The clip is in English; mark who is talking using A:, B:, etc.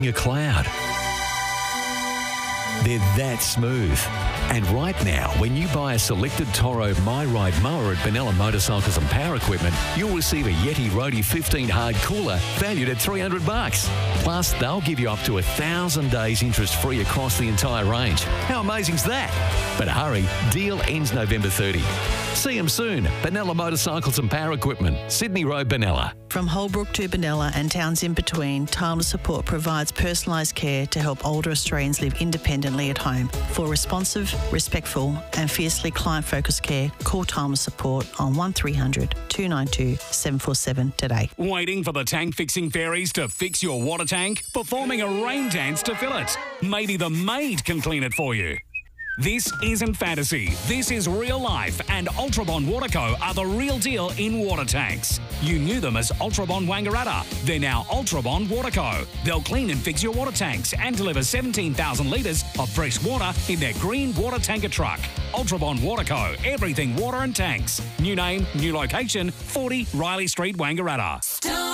A: a cloud. They're that smooth. And right now, when you buy a selected Toro MyRide mower at Benalla Motorcycles and Power Equipment, you'll receive a Yeti Roadie 15 hard cooler valued at $300. Plus, they'll give you up to 1,000 days interest-free across the entire range. How amazing's that? But hurry, deal ends November 30. See them soon. Benalla Motorcycles and Power Equipment, Sydney Road, Benalla.
B: From Holbrook to Benalla and towns in between, Timeless Support provides personalised care to help older Australians live independently at home. For responsive, respectful and fiercely client-focused care, call Timeless Support on 1300 292 747 today.
C: Waiting for the tank fixing fairies to fix your water tank? Performing a rain dance to fill it? Maybe the maid can clean it for you. This isn't fantasy. This is real life, and Ultrabond Waterco are the real deal in water tanks. You knew them as Ultrabond Wangaratta. They're now Ultrabond Waterco. They'll clean and fix your water tanks and deliver 17,000 litres of fresh water in their green water tanker truck. Ultrabond Waterco. Everything water and tanks. New name, new location, 40 Riley Street, Wangaratta.